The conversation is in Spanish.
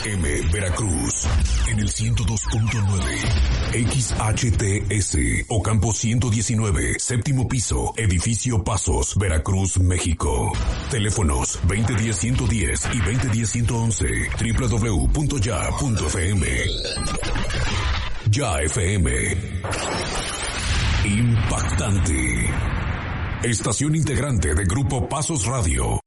FM Veracruz en el 102.9, XHTS Ocampo 119, séptimo piso, edificio Pasos, Veracruz, México. Teléfonos 2010-110 y 2010-111, www.ya.fm. Ya FM. Impactante. Estación integrante de Grupo Pasos Radio.